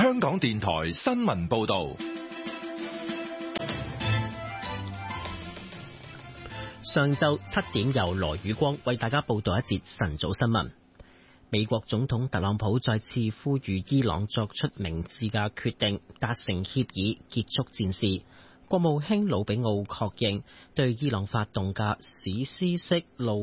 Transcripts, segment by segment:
香港電台新聞報道。 上晝7點，由羅宇光為大家報道一節晨早新聞。美國總統特朗普再次呼籲伊朗作出明智嘅決定，達成協議結束戰事。國務卿魯比奧確認，對伊朗發動嘅史詩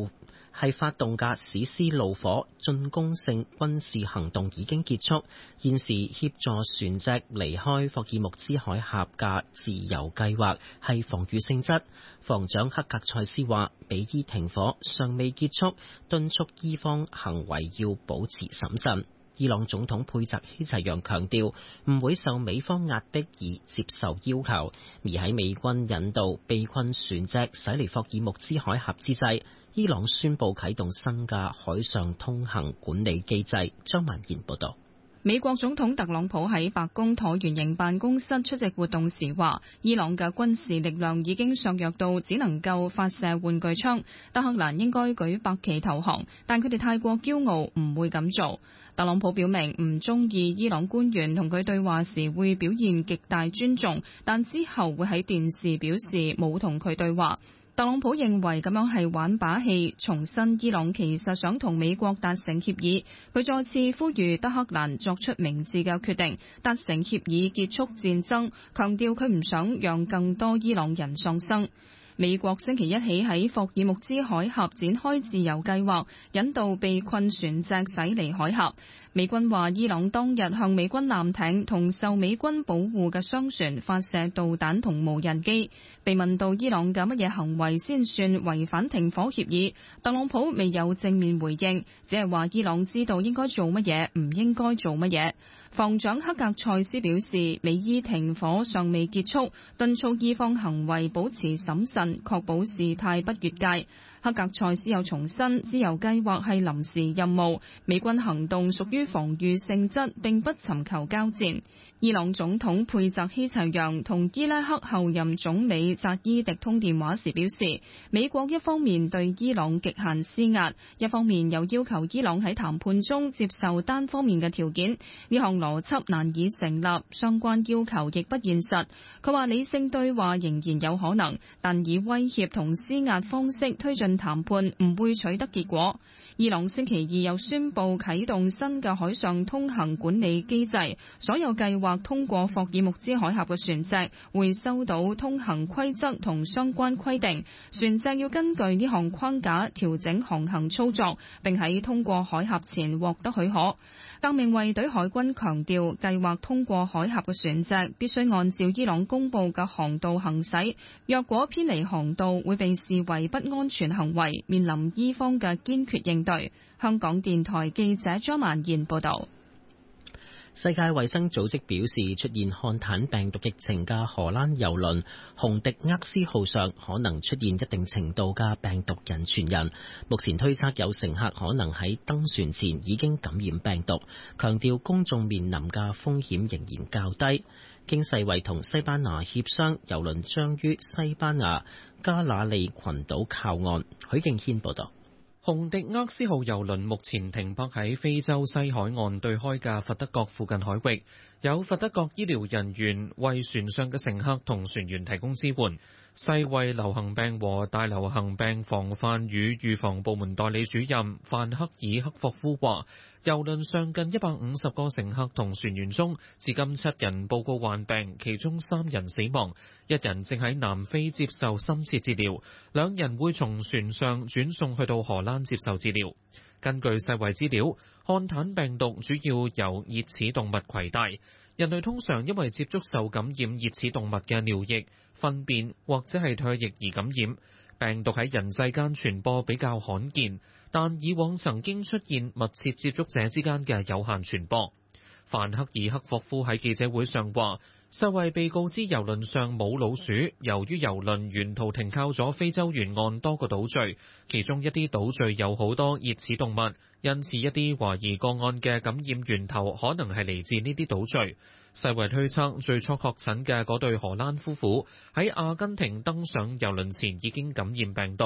怒火進攻性軍事行動已經結束。現時協助船隻離開霍爾木茲海峽嘅自由計劃係防禦性質。防長克格塞斯話，比伊停火尚未結束，敦促伊方行為要保持審慎。伊朗總統佩澤希齊揚強調，唔會受美方壓迫而接受要求。而喺美軍引導被困船隻駛離霍爾木茲海峽之際，伊朗宣布啟動新嘅海上通行管理機制。張曼賢報道。 美國總統特朗普喺白宮橢圓形辦公室出席活動時話，伊朗嘅軍事力量已經削弱到只能夠發射玩具槍，德黑蘭應該舉白旗投降，但佢哋太過驕傲，唔會咁做。特朗普表明唔中意伊朗官員同佢對話時會表現極大尊重，但之後會喺電視表示冇同佢對話。特朗普認為咁樣係玩把戲，重申伊朗其實想同美國達成協議。佢再次呼籲德黑蘭作出明智嘅決定，達成協議結束戰爭，強調佢唔想讓更多伊朗人喪生。美國星期一起喺霍爾木茲海峽展開自由計劃，引導被困船隻駛離海峽。美軍話伊朗當日向美軍艦艇同受美軍保護嘅商船發射導彈同無人機。被問到伊朗嘅乜嘢行為先算違反停火協議，特朗普未有正面回應，只係話伊朗知道應該做乜嘢，唔應該做乜嘢。防長克格塞斯表示，美伊停火尚未結束，敦促伊方行為保持審慎，確保事態不越界。克格塞斯又重申，自由計劃係臨時任務，美軍行動屬於防禦性質，並不尋求交戰。伊朗總統佩澤希齊揚同伊拉克後任總理扎伊迪通電話時表示，美國一方面對伊朗極限施壓，一方面又要求伊朗喺談判中接受單方面嘅條件，呢項邏輯難以成立，相關要求亦不現實。佢話理性對話仍然有可能，但以威脅同施壓方式推進談判唔會取得結果。伊朗星期二又宣布啟動新嘅海上通行管理機制，所有計劃通過霍爾木茲海峽嘅船隻會收到通行規則同相關規定，船隻要根據呢項框架調整航行操作，並喺通過海峽前獲得許可。革命衛隊海軍強調，計劃通過海峽嘅船隻必須按照伊朗公布嘅航道行駛，若果偏離航道會被視為不安全行為，面臨伊方嘅堅決應對。香港電台記者張曼燕報道。 世界衛生組織表示，出現漢坦病毒疫情嘅荷蘭郵輪紅迪厄斯號上可能出現一定程度嘅病毒人傳人。目前推測有乘客可能喺登船前已經感染病毒，強調公眾面臨嘅風險仍然較低。經世衛同西班牙協商，郵輪將於西班牙加那利群島靠岸。許敬軒報道。 紅迪厄斯號郵輪目前停泊喺非洲西海岸對開嘅佛德角附近海域，有佛德角醫療人員為船上嘅乘客同船員提供支援。世衛流行病和大流行病防範與預防部門代理主任范克爾克霍夫話，郵輪上近150個乘客同船員中，至今7人報告患病，其中3人死亡，1人正喺南非接受深切治療，2人會從船上轉送去到荷蘭接受治療。根據世衛資料，漢坦病毒主要由熱齒動物攜帶，人類通常因為接觸受感染熱齒動物嘅尿液、糞便或者係唾液而感染。病毒喺人際間傳播比較罕見，但以往曾經出現密切接觸者之間嘅有限傳播。范克爾克霍夫喺記者會上話，世衛被告知郵輪上冇老鼠，由於郵輪沿途停靠咗非洲沿岸多個島嶼，其中一啲島嶼有好多熱齒動物，因此一啲懷疑個案嘅感染源頭可能係嚟自呢啲島嶼。世衛推測最初確診嘅嗰對荷蘭夫婦喺阿根廷登上郵輪前已經感染病毒。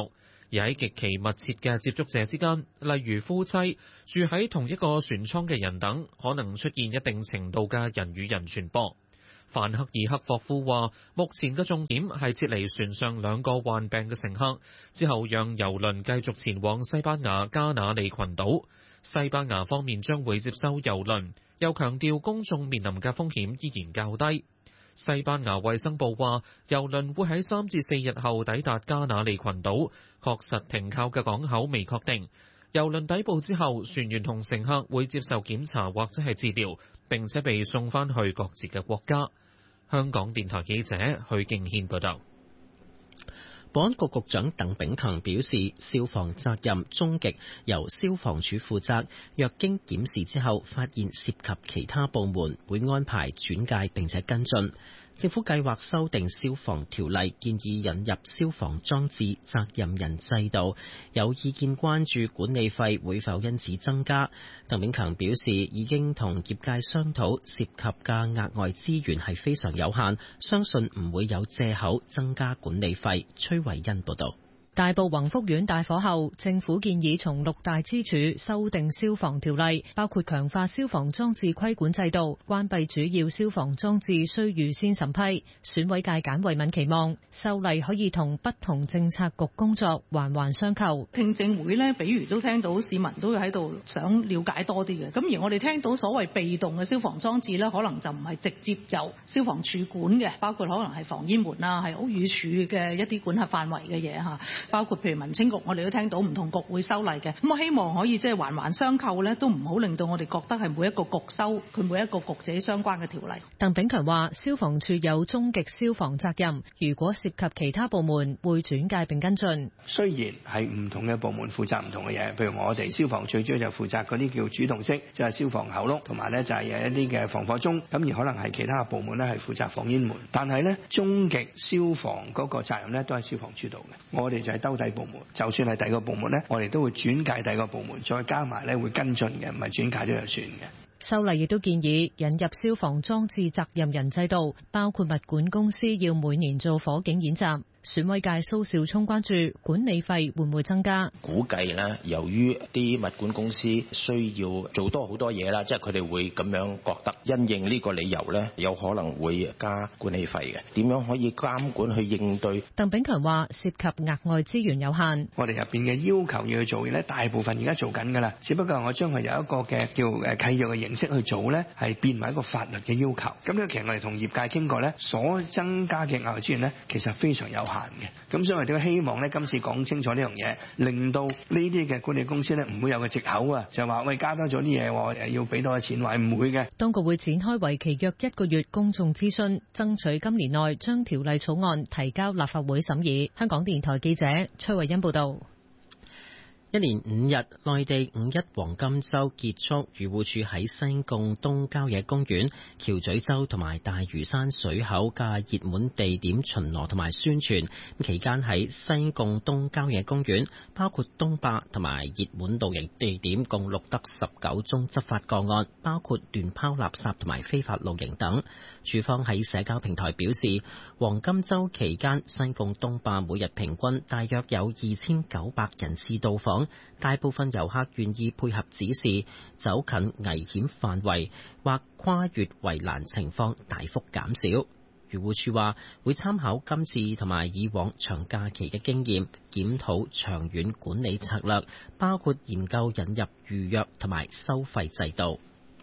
而喺極其密切嘅接觸者之間，例如夫妻、住喺同一個船艙嘅人等，可能出現一定程度嘅人與人傳播。范克爾克霍夫話：目前嘅重點係撤離船上2個患病嘅乘客，之後讓郵輪繼續前往西班牙加那利群島。西班牙方面將會接收郵輪，又強調公眾面臨嘅風險依然較低。西班牙衛生部話，郵輪會喺3至4日後抵達加那利群島，確實停靠嘅港口未確定。郵輪抵埗之後，船員同乘客會接受檢查或者係治療，並且被送返去各自嘅國家。香港電台記者許敬軒報道。 保安局局長鄧炳強表示，消防責任終極由消防處負責，若經檢視之後發現涉及其他部門，會安排轉介並且跟進。政府計劃修訂消防條例，建議引入消防裝置責任人制度。有意見關注管理費會否因此增加。鄧炳強表示，已經同業界商討，涉及嘅額外資源係非常有限，相信唔會有藉口增加管理費。崔慧欣報道。 大埔宏福苑大火後，政府建議從6大支柱修訂消防條例，包括強化消防裝置規管制度，關閉主要消防裝置需預先審批。選委界簡慧敏期望修例可以同不同政策局工作環環相扣。 聽證會呢，比如都聽到市民都喺度想了解多啲嘅，咁而我哋聽到所謂被動嘅消防裝置呢，可能就唔係直接由消防處管嘅，包括可能係防煙門啊，係屋宇署嘅一啲管轄範圍嘅嘢嚇。包括譬如民青局，我哋都聽到唔同局會修例嘅，咁我希望可以即係環環相扣咧，都唔好令到我哋覺得係每一個局修佢每一個局自己相關嘅條例。 鄧炳強話：消防處有終極消防責任，如果涉及其他部門，會轉介並跟進。 雖然係唔同嘅部門負責唔同嘅嘢，譬如我哋消防處主要就負責嗰啲叫主動式，即係消防喉轆，同埋咧就係一啲嘅防火鐘，咁而可能係其他部門咧係負責防煙門，但係咧終極消防嗰個責任咧都係消防處度嘅，我哋就係兜底部門，就算係第二個部門咧，我哋都會轉介第二個部門，再加埋咧會跟進嘅，唔係轉介咗就算嘅。 修例亦都建議引入消防裝置責任人制度，包括物管公司要每年做火警演習。選委界蘇兆聰關注管理費會唔會增加？ 估計咧，由於啲物管公司需要做多好多嘢啦，即係佢哋會咁樣覺得，因應呢個理由咧，有可能會加管理費嘅。點樣可以監管去應對？ 鄧炳強話：涉及額外資源有限， 我哋入邊嘅要求要去做嘅咧，大部分而家做緊㗎啦。只不過我將佢有一個嘅叫契約嘅形式去做咧，係變為一個法律嘅要求。咁呢，其實我哋同業界傾過咧，所增加嘅額外資源咧，其實非常有限。咁所以我哋都希望咧，今次講清楚呢樣嘢，令到呢啲嘅管理公司咧唔會有個藉口啊，就話喂加多咗啲嘢，要俾多啲錢，話唔會嘅。 當局會展開為期約1個月公眾諮詢，爭取今年內將條例草案提交立法會審議。香港電台記者崔慧欣報道。 一連5日，內地五一黃金週結束，漁護署喺西貢東郊野公園、橋咀洲同埋大嶼山水口嘅熱門地點巡邏同埋宣傳。期間喺西貢東郊野公園，包括東壩同埋熱門露營地點，共錄得19宗執法個案，包括亂拋垃圾同埋非法露營等。署方喺社交平台表示，黃金週期間，西貢東壩每日平均大約有2900人次到訪。大部分遊客願意配合指示，走近危險範圍或跨越圍欄情況大幅減少。漁護署話會參考今次同埋以往長假期嘅經驗，檢討長遠管理策略，包括研究引入預約同埋收費制度。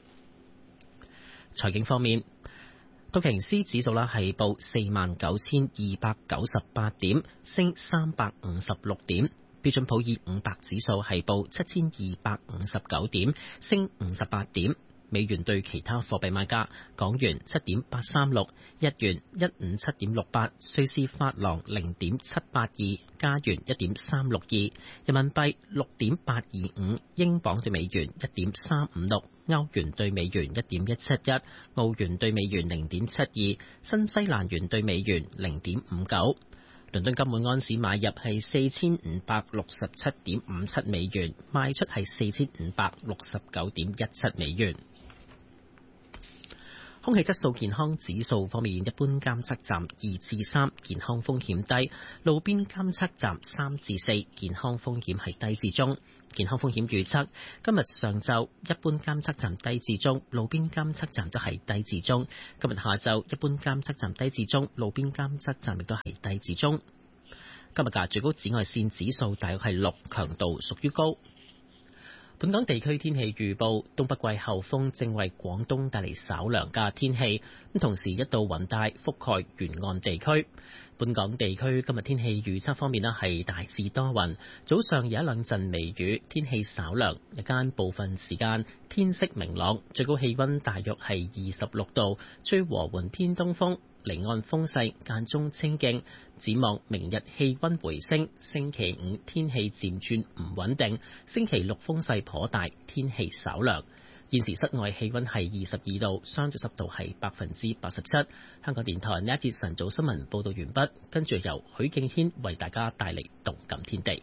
財經方面，道瓊斯指數係報49,298點，升356點。標準普爾500指數係報7,259點，升58點。美元對其他貨幣賣價：港元7.836，日元157.68，瑞士法郎0.782，加元1.362，人民幣6.825，英鎊對美元1.356，歐元對美元1.171，澳元對美元0.72，新西蘭元對美元0.59。倫敦金每安士買入係4567.57美元，賣出係4569.17美元。 空氣質素健康指數方面，一般監測站2至3，健康風險低；路邊監測站3至4，健康風險係低至中。健康風險預測今日上晝一般監測站低至中，路邊監測站都係低至中。今日下晝一般監測站低至中，路邊監測站亦都係低至中。今日嘅最高紫外線指數大約係6，強度屬於高。本港地區天氣預報，東北季候風正為廣東帶嚟稍涼嘅天氣，咁同時一道雲帶覆蓋沿岸地區。本港地區今日天氣預測方面呢，係大致多雲，早上有一兩陣微雨，天氣稍涼，日間部分時間天色明朗，最高氣溫大約係26度，吹和緩偏東風，離岸風勢間中清勁。展望明日氣溫回升，星期五天氣漸轉唔穩定，星期六風勢頗大，天氣稍涼。現時室外氣溫係22度，相對濕度係87%。香港電台呢一節晨早新聞報道完畢，跟住由許敬軒為大家帶嚟動感天地。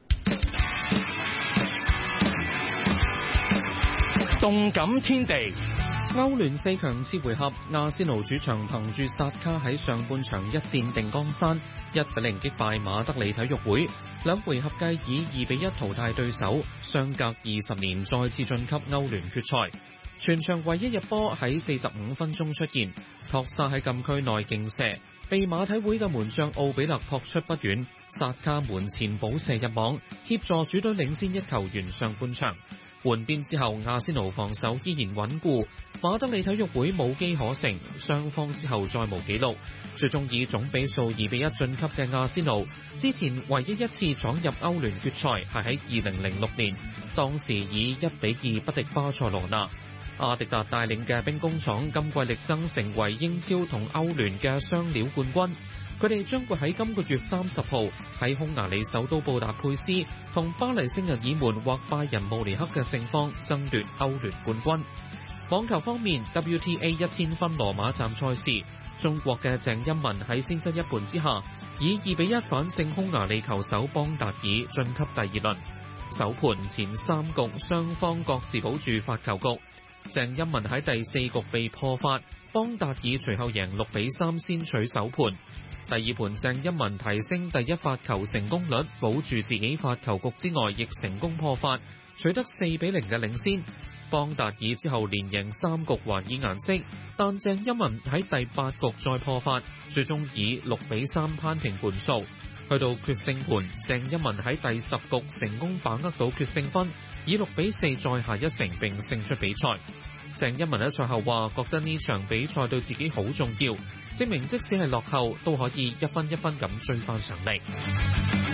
動感天地。 歐聯4強次回合，阿仙奴主場憑住薩卡喺上半場一戰定江山，1-0擊敗馬德里體育會，兩回合計以2-1淘汰對手，相隔20年再次晉級歐聯決賽。全場唯一入波喺45分鐘出現，托薩喺禁區內勁射，被馬體會嘅門將奧比勒撲出不遠，薩卡門前補射入網，協助主隊領先1球完上半場。換邊之後，阿仙奴防守依然穩固，馬德里體育會冇機可乘，雙方之後再無紀錄，最終以總比數2-1晉級嘅阿仙奴，之前唯一一次闖入歐聯決賽係喺2006年，當時以1-2不敵巴塞羅那。阿迪達帶領嘅兵工廠今季力爭成為英超同歐聯嘅雙料冠軍。佢哋將會喺今個月30號喺匈牙利首都布達佩斯同巴黎聖日耳門或拜仁慕尼黑嘅勝方爭奪歐聯冠軍。網球方面 ，WTA 1000分羅馬站賽事，中國嘅鄭欽文喺先失一盤之下，以2-1反勝匈牙利球手邦達爾晉級第2輪。首盤前3局雙方各自保住發球局，鄭欽文喺第4局被破發，邦達爾隨後贏6-3先取首盤。第二盤鄭欽文提升第一發球成功率，保住自己發球局之外，亦成功破發，取得4-0嘅領先。邦達爾之後連贏3局還以顏色，但鄭欽文喺第8局再破發，最終以6-3攀平盤數。去到決勝盤，鄭欽文喺第10局成功把握到決勝分，以6-4再下一城並勝出比賽。鄭欽文喺賽後話：覺得呢場比賽對自己好重要，證明即使係落後都可以一分一分咁追翻上嚟。